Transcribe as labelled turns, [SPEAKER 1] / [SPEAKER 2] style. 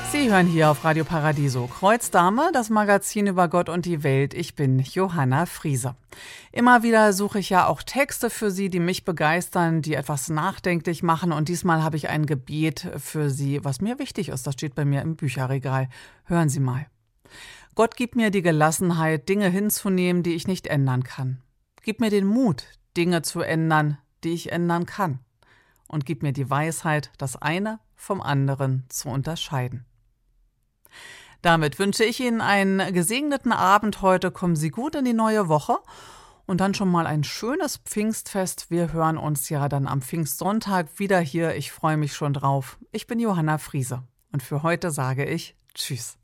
[SPEAKER 1] Sie hören hier auf Radio Paradiso Kreuzdame, das Magazin über Gott und die Welt. Ich bin Johanna Frieser. Immer wieder suche ich ja auch Texte für Sie, die mich begeistern, die etwas nachdenklich machen. Und diesmal habe ich ein Gebet für Sie, was mir wichtig ist. Das steht bei mir im Bücherregal. Hören Sie mal. Gott, gib mir die Gelassenheit, Dinge hinzunehmen, die ich nicht ändern kann. Gib mir den Mut, Dinge zu ändern, die ich ändern kann. Und gib mir die Weisheit, das eine vom anderen zu unterscheiden. Damit wünsche ich Ihnen einen gesegneten Abend heute. Kommen Sie gut in die neue Woche und dann schon mal ein schönes Pfingstfest. Wir hören uns ja dann am Pfingstsonntag wieder hier. Ich freue mich schon drauf. Ich bin Johanna Frieser und für heute sage ich Tschüss.